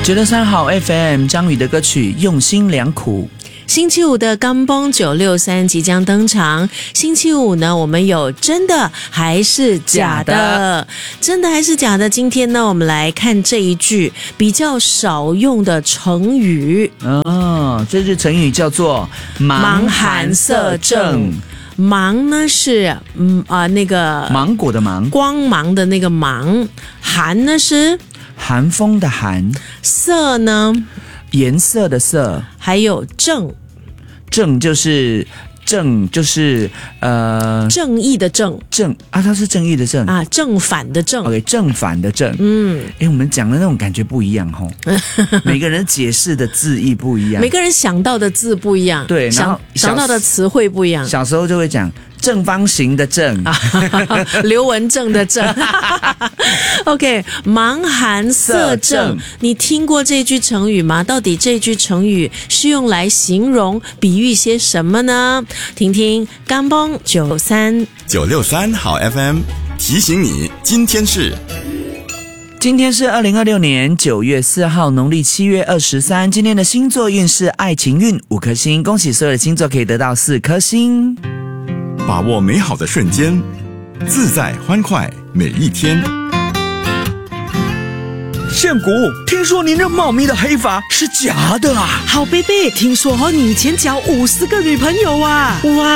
963好 FM 张宇的歌曲用心良苦。 星期五的刚蹦963即将登场。星期五呢，我们有真的还是假的？真的还是假的？今天呢，我们来看这一句比较少用的成语。 这句成语叫做芒寒色正。 芒呢是那个芒果的芒， 光芒的那个芒。寒呢是寒风的寒。色呢颜色的色。 还有正。 正就是正义的正。 正啊，它是正义的正啊，正反的正。 OK， 正反的正。我们讲的那种感觉不一样吼。每个人解释的字义不一样， 每个人想到的字不一样， 对，然后想到的词汇不一样。 小时候就会讲正方形的正， 刘文正的正。OK， 芒寒色正，你听过这句成语吗？到底这句成语是用来形容、比喻些什么呢？听听刚蹦963 好 FM 提醒你，今天是 2026年9月4号，农历7月23。今天的星座运势爱情运5颗星，恭喜所有的星座可以得到4颗星。 把握美好的瞬间，自在欢快每一天。 宪谷，听说您这茂密的黑发是假的啊？ 好贝贝，听说你以前交50个女朋友啊？哇！